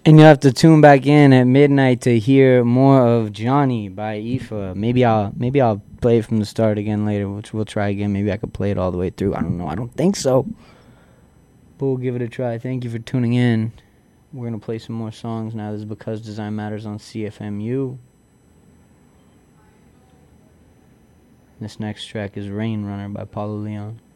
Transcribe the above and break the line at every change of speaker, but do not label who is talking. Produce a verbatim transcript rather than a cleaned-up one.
And you'll have to tune back in at midnight to hear more of Johnny by Aoife. Maybe I'll maybe I'll play it from the start again later, which we'll try again. Maybe I could play it all the way through. I don't know. I don't think so. But we'll give it a try. Thank you for tuning in. We're going to play some more songs now. This is Because Design Matters on C F M U. This next track is Rain Runner by Paulo Leon.